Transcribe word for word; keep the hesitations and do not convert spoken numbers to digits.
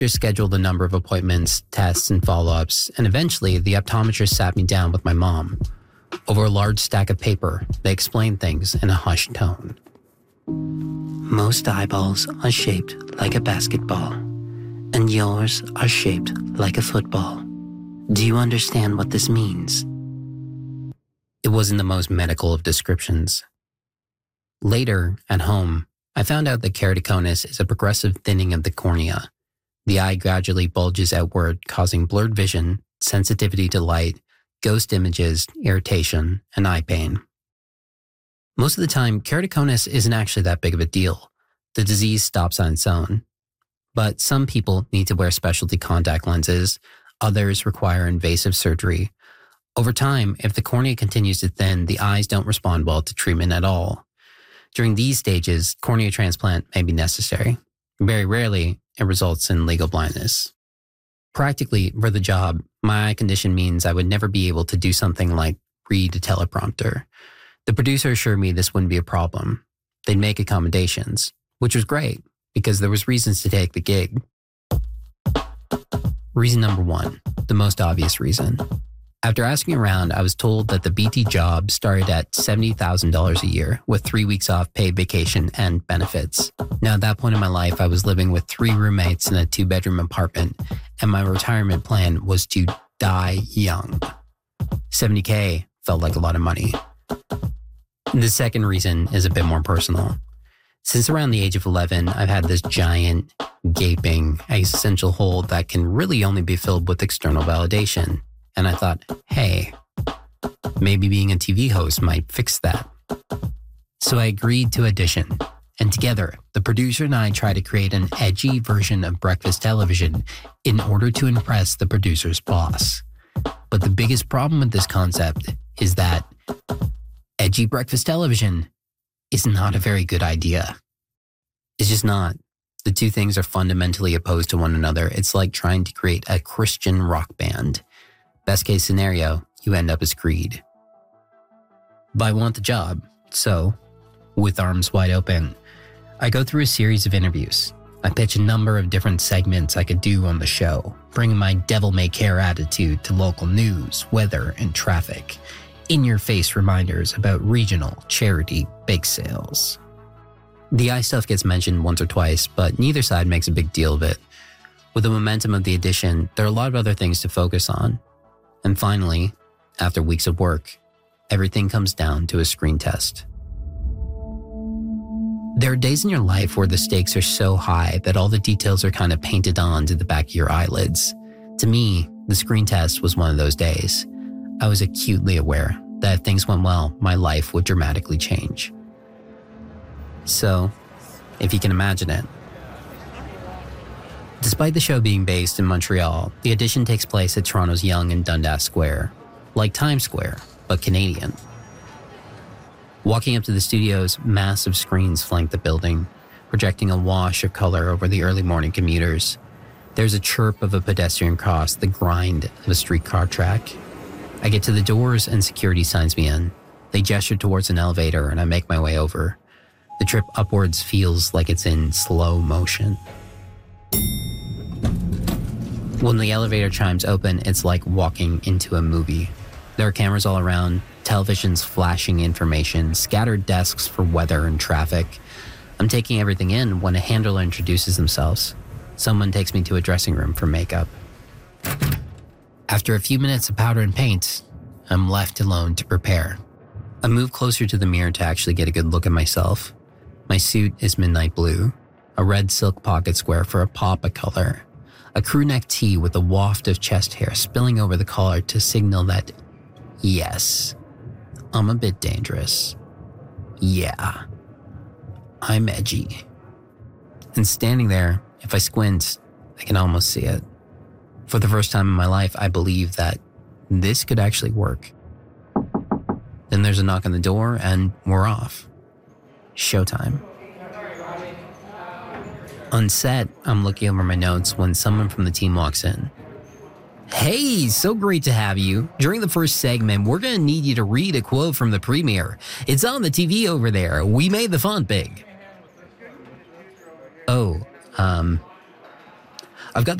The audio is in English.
doctors scheduled a number of appointments, tests, and follow-ups, and eventually the optometrist sat me down with my mom. Over a large stack of paper, they explained things in a hushed tone. Most eyeballs are shaped like a basketball, and yours are shaped like a football. Do you understand what this means? It wasn't the most medical of descriptions. Later, at home, I found out that keratoconus is a progressive thinning of the cornea. The eye gradually bulges outward, causing blurred vision, sensitivity to light, ghost images, irritation, and eye pain. Most of the time, keratoconus isn't actually that big of a deal. The disease stops on its own. But some people need to wear specialty contact lenses. Others require invasive surgery. Over time, if the cornea continues to thin, the eyes don't respond well to treatment at all. During these stages, cornea transplant may be necessary. Very rarely, it results in legal blindness. Practically, for the job, my eye condition means I would never be able to do something like read a teleprompter. The producer assured me this wouldn't be a problem. They'd make accommodations, which was great because there was reasons to take the gig. Reason number one, the most obvious reason. After asking around, I was told that the B T job started at seventy thousand dollars a year with three weeks off paid vacation and benefits. Now, at that point in my life, I was living with three roommates in a two-bedroom apartment, and my retirement plan was to die young. seventy K felt like a lot of money. The second reason is a bit more personal. Since around the age of eleven, I've had this giant, gaping, existential hole that can really only be filled with external validation. And I thought, hey, maybe being a T V host might fix that. So I agreed to audition. And together, the producer and I tried to create an edgy version of breakfast television in order to impress the producer's boss. But the biggest problem with this concept is that edgy breakfast television is not a very good idea. It's just not. The two things are fundamentally opposed to one another. It's like trying to create a Christian rock band. Best case scenario, you end up as Creed. But I want the job, so, with arms wide open, I go through a series of interviews. I pitch a number of different segments I could do on the show, bringing my devil-may-care attitude to local news, weather, and traffic. In-your-face reminders about regional charity bake sales. The eye stuff gets mentioned once or twice, but neither side makes a big deal of it. With the momentum of the audition, there are a lot of other things to focus on. And finally, after weeks of work, everything comes down to a screen test. There are days in your life where the stakes are so high that all the details are kind of painted on to the back of your eyelids. To me, the screen test was one of those days. I was acutely aware that if things went well, my life would dramatically change. So, if you can imagine it. Despite the show being based in Montreal, the audition takes place at Toronto's Yonge and Dundas Square, like Times Square, but Canadian. Walking up to the studio's massive screens flank the building, projecting a wash of color over the early morning commuters. There's a chirp of a pedestrian cross, the grind of a streetcar track. I get to the doors and security signs me in. They gesture towards an elevator and I make my way over. The trip upwards feels like it's in slow motion. When the elevator chimes open, it's like walking into a movie. There are cameras all around, televisions flashing information, scattered desks for weather and traffic. I'm taking everything in when a handler introduces themselves. Someone takes me to a dressing room for makeup. After a few minutes of powder and paint, I'm left alone to prepare. I move closer to the mirror to actually get a good look at myself. My suit is midnight blue, a red silk pocket square for a pop of color, a crew neck tee with a waft of chest hair spilling over the collar to signal that, yes, I'm a bit dangerous. Yeah, I'm edgy. And standing there, if I squint, I can almost see it. For the first time in my life, I believe that this could actually work. Then there's a knock on the door and we're off. Showtime. On set, I'm looking over my notes when someone from the team walks in. Hey, so great to have you. During the first segment, we're going to need you to read a quote from the premiere. It's on the T V over there. We made the font big. Oh, um... I've got